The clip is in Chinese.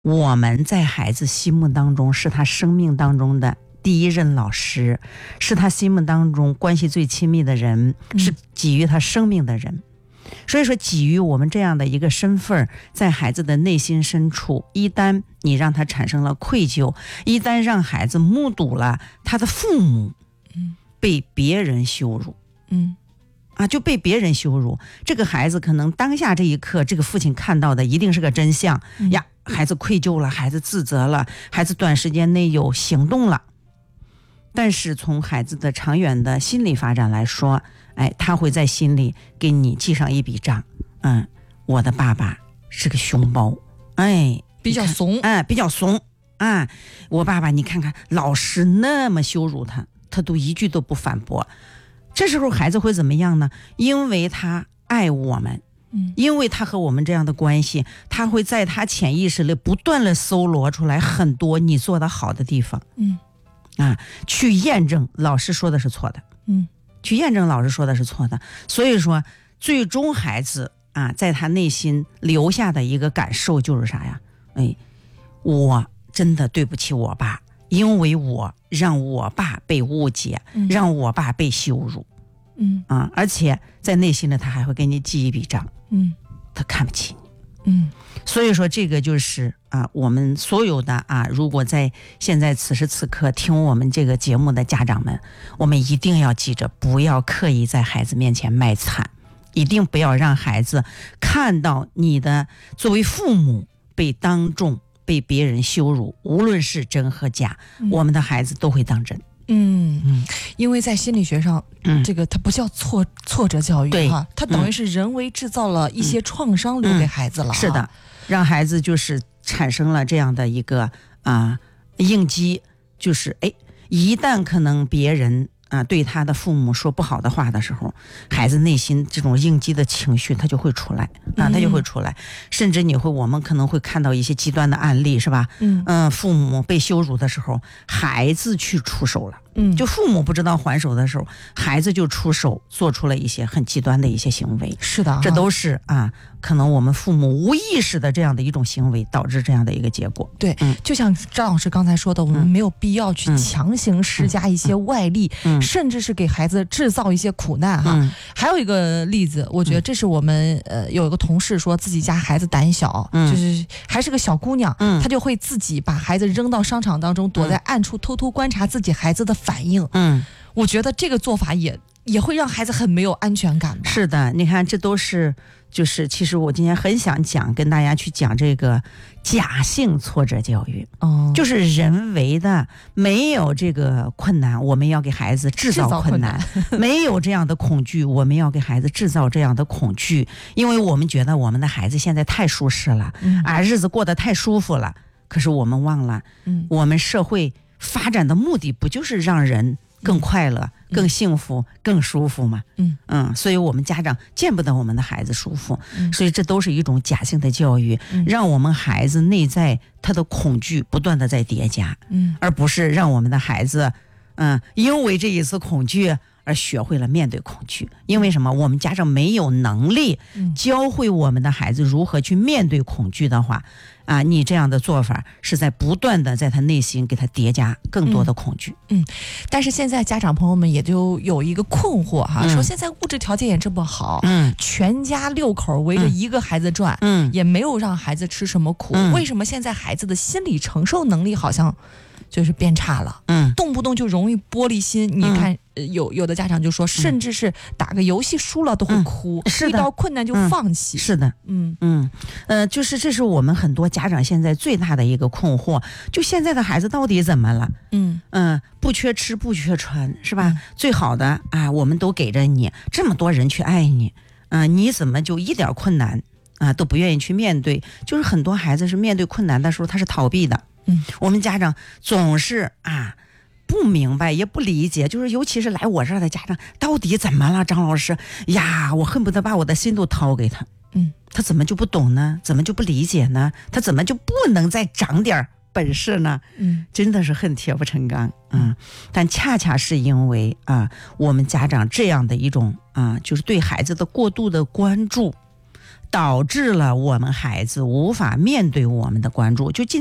我们在孩子心目当中是他生命当中的第一任老师，是他心目当中关系最亲密的人，是给予他生命的人。所以说给予我们这样的一个身份，在孩子的内心深处，一旦你让他产生了愧疚，一旦让孩子目睹了他的父母被别人羞辱，就被别人羞辱，这个孩子可能当下这一刻，这个父亲看到的一定是个真相呀，孩子愧疚了，孩子自责了，孩子短时间内有行动了。但是从孩子的长远的心理发展来说，他会在心里给你记上一笔账。我的爸爸是个熊包， 比较怂， 比较怂啊。我爸爸你看看，老师那么羞辱他，他都一句都不反驳。这时候孩子会怎么样呢？因为他爱我们，因为他和我们这样的关系，他会在他潜意识里不断的搜罗出来很多你做得好的地方，去验证老师说的是错的，去验证老师说的是错的。所以说最终孩子在他内心留下的一个感受就是啥呀？我真的对不起我爸，因为我让我爸被误解，让我爸被羞辱，而且在内心呢，他还会给你记一笔账，他看不起你，所以说这个就是我们所有的如果在现在此时此刻听我们这个节目的家长们，我们一定要记着，不要刻意在孩子面前卖惨，一定不要让孩子看到你的作为父母被当众被别人羞辱，无论是真和假，我们的孩子都会当真。 因为在心理学上，这个它不叫挫折教育它等于是人为制造了一些创伤留给孩子了。 是的，让孩子就是产生了这样的一个应激，就是一旦可能别人对他的父母说不好的话的时候，孩子内心这种应激的情绪他就会出来他就会出来，甚至我们可能会看到一些极端的案例，是吧？父母被羞辱的时候，孩子去出手了，就父母不知道还手的时候，孩子就出手做出了一些很极端的一些行为。 是的， 这都是可能我们父母无意识的这样的一种行为导致这样的一个结果。 对，就像张老师刚才说的，我们没有必要去强行施加一些外力，甚至是给孩子制造一些苦难还有一个例子，我觉得这是我们有一个同事说自己家孩子胆小，就是还是个小姑娘，她就会自己把孩子扔到商场当中，躲在暗处偷偷观察自己孩子的反应。我觉得这个做法也会让孩子很没有安全感吧。 是的，你看这都是就是其实我今天很想跟大家去讲这个假性挫折教育，就是人为的，没有这个困难我们要给孩子制造困难没有这样的恐惧我们要给孩子制造这样的恐惧，因为我们觉得我们的孩子现在太舒适了，日子过得太舒服了，可是我们忘了，我们社会发展的目的不就是让人更快乐、更幸福、更舒服吗？所以我们家长见不得我们的孩子舒服，所以这都是一种假性的教育，让我们孩子内在他的恐惧不断的在叠加，而不是让我们的孩子，因为这一次恐惧而学会了面对恐惧。因为什么？我们家长没有能力教会我们的孩子如何去面对恐惧的话，你这样的做法是在不断的在他内心给他叠加更多的恐惧。 但是现在家长朋友们也就有一个困惑说现在物质条件也这么好，全家6口围着一个孩子转，也没有让孩子吃什么苦，为什么现在孩子的心理承受能力好像就是变差了，动不动就容易玻璃心。你看有的家长就说，甚至是打个游戏输了都会哭，遇到困难就放弃。 是的，就是这是我们很多家长现在最大的一个困惑，就现在的孩子到底怎么了？不缺吃不缺穿，是吧？最好的我们都给着你，这么多人去爱你，你怎么就一点困难都不愿意去面对？就是很多孩子是面对困难的时候他是逃避的。我们家长总是不明白也不理解，就是尤其是来我这儿的家长，到底怎么了？张老师呀，我恨不得把我的心都掏给他。他怎么就不懂呢？怎么就不理解呢？他怎么就不能再长点本事呢？真的是恨铁不成钢。但恰恰是因为我们家长这样的一种就是对孩子的过度的关注， 导致了我们孩子无法面对我们的关注，就